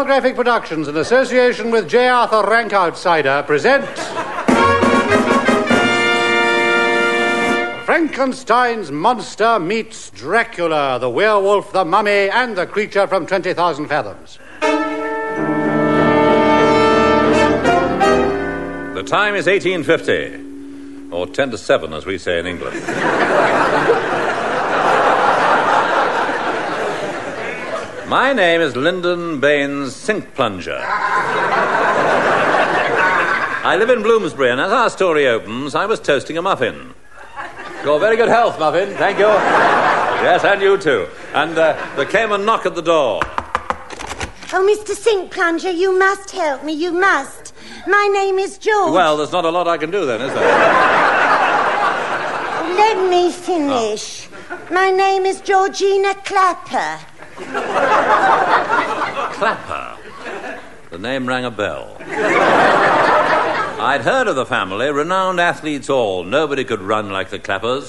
Biographic Productions, in association with J. Arthur Rankout Cider, present... Frankenstein's Monster Meets Dracula, the werewolf, the mummy, and the creature from 20,000 Fathoms. The time is 1850, or 10 to 7, as we say in England. My name is Lyndon Baines Sink Plunger. I live in Bloomsbury, and as our story opens, I was toasting a muffin. Your very good health, Muffin. Thank you. Yes, and you too. And there came a knock at the door. Oh, Mr. Sink Plunger, you must help me. You must. My name is George. Well, there's not a lot I can do then, is there? Let me finish. My name is Georgina Clapper. Clapper? The name rang a bell. I'd heard of the family, renowned athletes all. Nobody could run like the Clappers.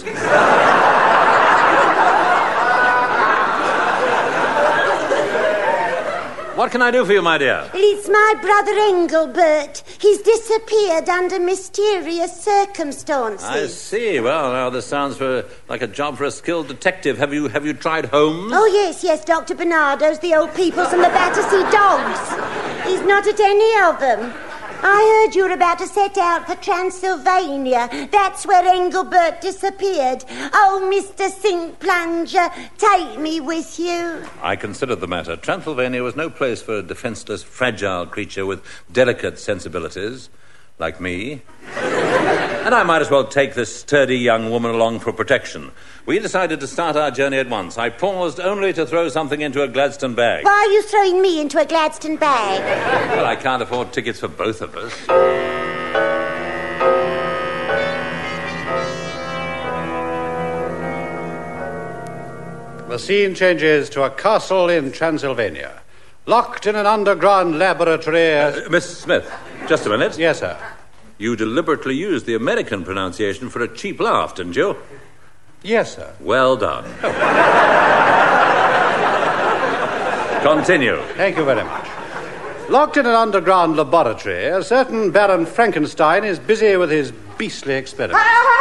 What can I do for you, my dear? It's my brother Engelbert. He's disappeared under mysterious circumstances. I see. Well, now this sounds like a job for a skilled detective. Have you tried Holmes? Oh, yes, Dr. Bernardo's, the old people's, and the Battersea Dogs. He's not at any of them. I heard you were about to set out for Transylvania. That's where Engelbert disappeared. Oh, Mr. Sink Plunger, take me with you. I considered the matter. Transylvania was no place for a defenseless, fragile creature with delicate sensibilities, like me. And I might as well take this sturdy young woman along for protection. We decided to start our journey at once. I paused only to throw something into a Gladstone bag. Why are you throwing me into a Gladstone bag? Well, I can't afford tickets for both of us. The scene changes to a castle in Transylvania. Locked in an underground laboratory... Miss Smith, just a minute. Yes, sir. You deliberately used the American pronunciation for a cheap laugh, didn't you? Yes, sir. Well done. Continue. Thank you very much. Locked in an underground laboratory, a certain Baron Frankenstein is busy with his beastly experiment.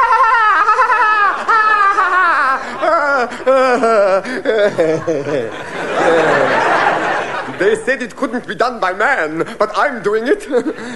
They said it couldn't be done by man, but I'm doing it.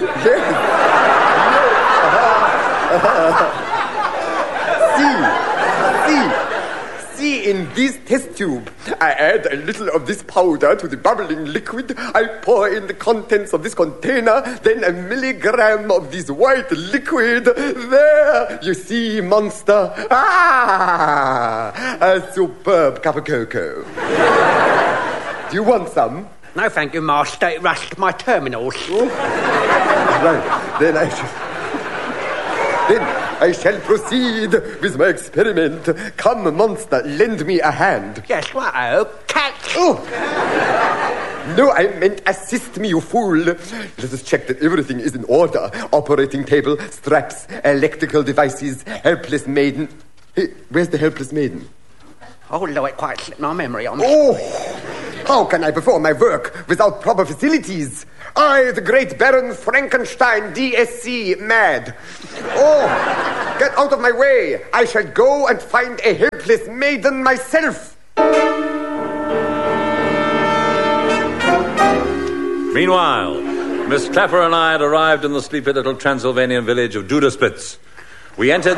See, in this test tube, I add a little of this powder to the bubbling liquid. I pour in the contents of this container, then a milligram of this white liquid. There, you see, monster. A superb cup of cocoa. Do you want some? No, thank you, Master. It rushed my terminals. Oh. Right, then I shall proceed with my experiment. Come, monster, lend me a hand. Yes, what-o? Catch! Oh! No, I meant assist me, you fool. Let us check that everything is in order. Operating table, straps, electrical devices, helpless maiden. Hey, where's the helpless maiden? Oh, Lord, it quite slipped my memory on. Oh! How can I perform my work without proper facilities? I, the great Baron Frankenstein, DSC, mad. Oh, get out of my way. I shall go and find a helpless maiden myself. Meanwhile, Miss Clapper and I had arrived in the sleepy little Transylvanian village of Duderspitz. We entered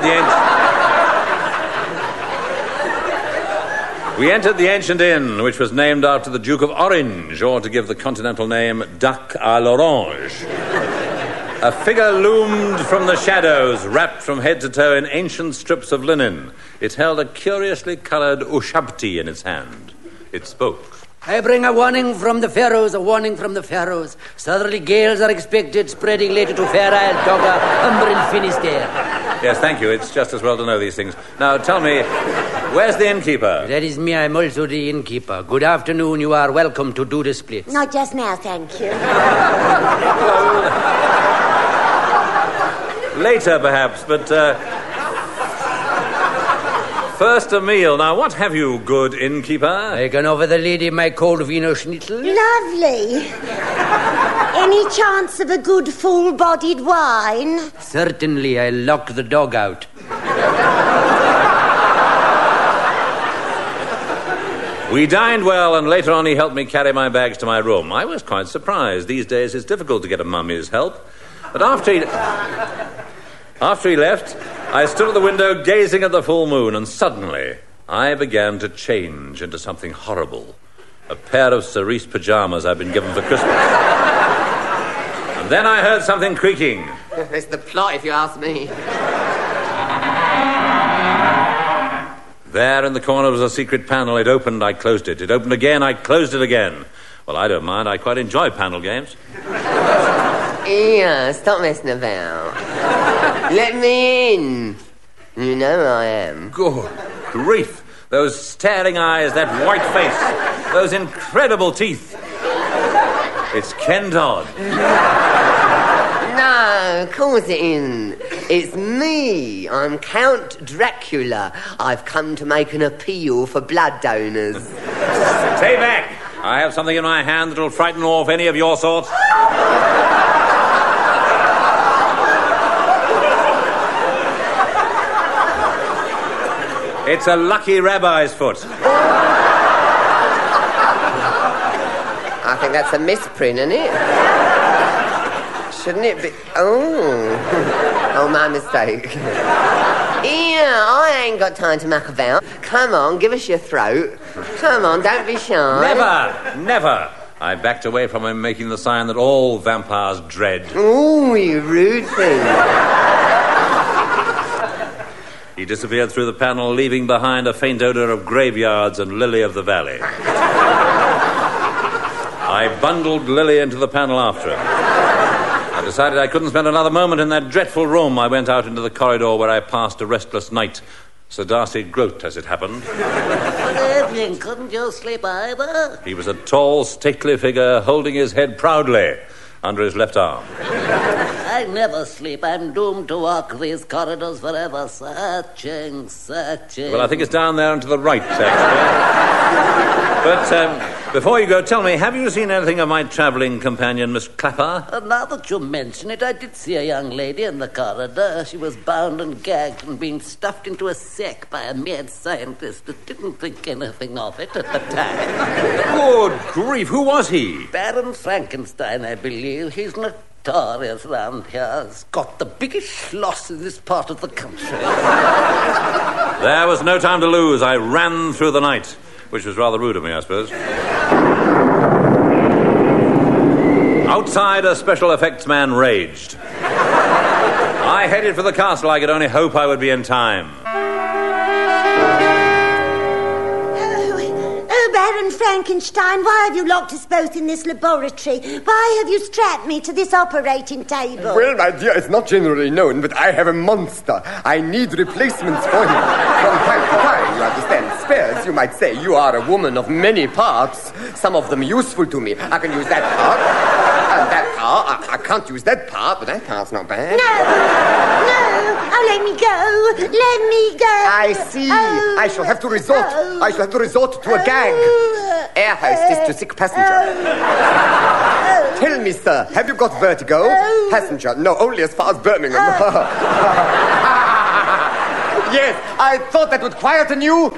the ancient inn, which was named after the Duke of Orange, or to give the continental name, Duc à l'Orange. A figure loomed from the shadows, wrapped from head to toe in ancient strips of linen. It held a curiously coloured ushabti in its hand. It spoke. I bring a warning from the Faroes, a warning from the Faroes. Southerly gales are expected, spreading later to Fair Isle, Dogger, Humber and Finisterre. Yes, thank you. It's just as well to know these things. Now, tell me, where's the innkeeper? That is me. I'm also the innkeeper. Good afternoon. You are welcome to Duderspitz. Not just now, thank you. Later, perhaps, but... First a meal. Now, what have you, good innkeeper? I can offer the lady my cold Wiener Schnitzel. Lovely. Any chance of a good full-bodied wine? Certainly, I'll lock the dog out. We dined well, and later on he helped me carry my bags to my room. I was quite surprised. These days it's difficult to get a mummy's help. But after he left, I stood at the window gazing at the full moon, and suddenly I began to change into something horrible. A pair of cerise pyjamas I'd been given for Christmas. And then I heard something creaking. It's the plot, if you ask me. There in the corner was a secret panel. It opened, I closed it. It opened again, I closed it again. Well, I don't mind. I quite enjoy panel games. Yeah, stop messing about. Let me in. You know who I am. Good grief. Those staring eyes, that white face, those incredible teeth. It's Ken Dodd. No, of course it isn't. It's me. I'm Count Dracula. I've come to make an appeal for blood donors. Stay back. I have something in my hand that'll frighten off any of your sorts. It's a lucky rabbi's foot. I think that's a misprint, isn't it? Shouldn't it be... Oh, my mistake. Yeah, I ain't got time to muck about. Come on, give us your throat. Come on, don't be shy. Never. I backed away from him, making the sign that all vampires dread. Ooh, you rude thing. He disappeared through the panel, leaving behind a faint odour of graveyards and Lily of the Valley. I bundled Lily into the panel after him. I decided I couldn't spend another moment in that dreadful room. I went out into the corridor where I passed a restless night. Sir Darcy Groat, as it happened. Good evening. Couldn't you sleep either? He was a tall, stately figure, holding his head proudly under his left arm. I never sleep. I'm doomed to walk these corridors forever, searching. Well, I think it's down there and to the right, actually. But before you go, tell me, have you seen anything of my travelling companion, Miss Clapper? Now that you mention it, I did see a young lady in the corridor. She was bound and gagged and being stuffed into a sack by a mad scientist that didn't think anything of it at the time. Good grief, who was he? Baron Frankenstein, I believe. He's notorious round here. He's got the biggest schloss in this part of the country. There was no time to lose. I ran through the night, which was rather rude of me, I suppose. Outside, a special effects man raged. I headed for the castle. I could only hope I would be in time. Baron Frankenstein, why have you locked us both in this laboratory? Why have you strapped me to this operating table? Well, my dear, it's not generally known, but I have a monster. I need replacements for him. From time to time, you understand. Spares, you might say. You are a woman of many parts, some of them useful to me. I can use that part, and that part. I can't use that part, but that part's not bad. No. Oh, let me go. Let me go. I see. Oh. I shall have to resort to a gag. Air hostess to sick passenger. Tell me, sir, have you got vertigo? Passenger, no, only as far as Birmingham. Yes, I thought that would quieten you.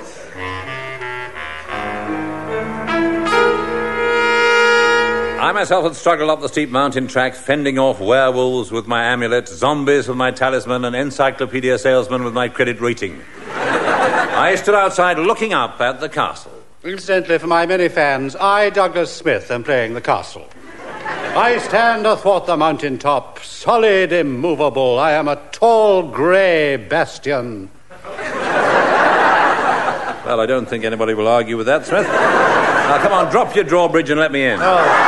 I myself had struggled up the steep mountain tracks, fending off werewolves with my amulet, zombies with my talisman, and encyclopedia salesman with my credit rating. I stood outside looking up at the castle. Incidentally, for my many fans, I, Douglas Smith, am playing the castle. I stand athwart the mountain top, solid, immovable. I am a tall, grey bastion. Well, I don't think anybody will argue with that, Smith. Now, come on, drop your drawbridge and let me in.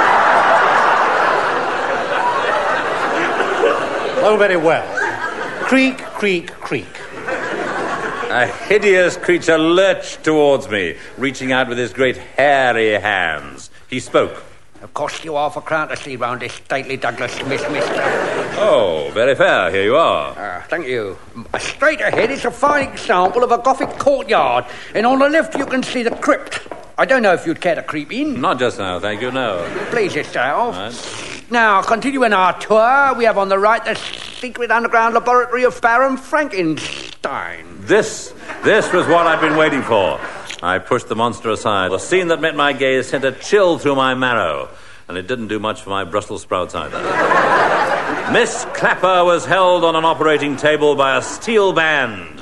Oh, very well. Creak, creak, creak. A hideous creature lurched towards me, reaching out with his great hairy hands. He spoke. It'll cost you half a crown to see round this stately Douglas Smith, mister. Oh, very fair. Here you are. Thank you. Straight ahead is a fine example of a Gothic courtyard, and on the left you can see the crypt. I don't know if you'd care to creep in. Not just now, thank you, no. Please yourself. Right. Now, continuing our tour, we have on the right the secret underground laboratory of Baron Frankenstein. This was what I'd been waiting for. I pushed the monster aside. The scene that met my gaze sent a chill through my marrow, and it didn't do much for my Brussels sprouts either. Miss Clapper was held on an operating table by a steel band.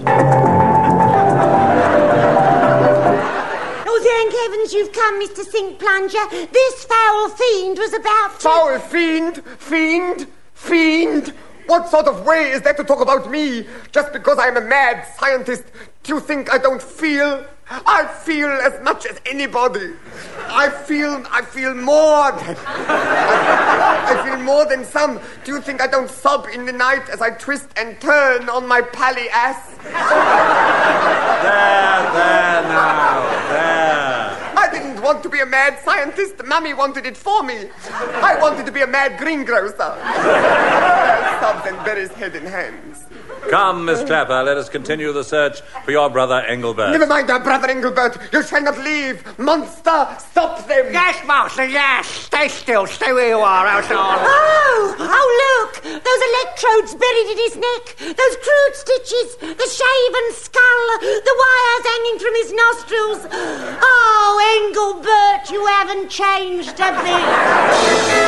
Oh, thank heavens you've come, Mr. Sink Plunger. This foul fiend was about to... Foul fiend? Fiend? Fiend? What sort of way is that to talk about me? Just because I'm a mad scientist, do you think I don't feel? I feel as much as anybody. I feel more than... I feel more than some. Do you think I don't sob in the night as I twist and turn on my pally ass? There. I didn't want to be a mad scientist. Mummy wanted it for me. I wanted to be a mad greengrocer. Sobs and buries head in hands. Come, Miss Clapper, let us continue the search for your brother Engelbert. Never mind our brother Engelbert. You shall not leave. Monster, stop them. Yes, Master, yes. Stay still. Stay where you are, else I'll... Oh, look! Those electrodes buried in his neck, those crude stitches, the shaven skull, the wires hanging from his nostrils. Oh, Engelbert, you haven't changed a bit.